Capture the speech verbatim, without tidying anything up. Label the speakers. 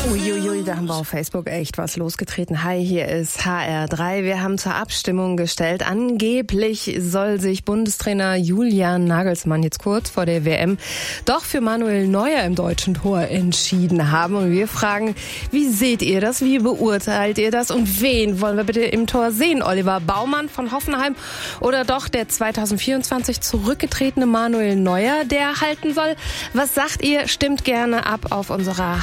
Speaker 1: Uiuiui, da haben wir auf Facebook echt was losgetreten. Hi, hier ist H R drei. Wir haben zur Abstimmung gestellt. Angeblich soll sich Bundestrainer Julian Nagelsmann jetzt kurz vor der W M doch für Manuel Neuer im deutschen Tor entschieden haben. Und wir fragen, wie seht ihr das? Wie beurteilt ihr das? Und wen wollen wir bitte im Tor sehen? Oliver Baumann von Hoffenheim oder doch der zweitausendvierundzwanzig zurückgetretene Manuel Neuer, der halten soll? Was sagt ihr? Stimmt gerne ab auf unserer